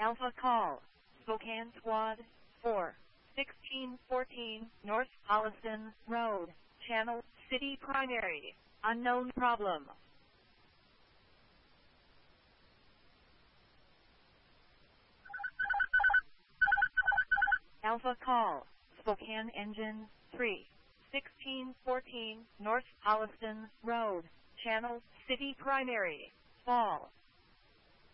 Alpha Call, Spokane Squad 4, 1614 North Holliston Road, Channel City Primary, unknown problem. Alpha Call, Spokane Engine 3, 1614 North Holliston Road, Channel City Primary, Fall.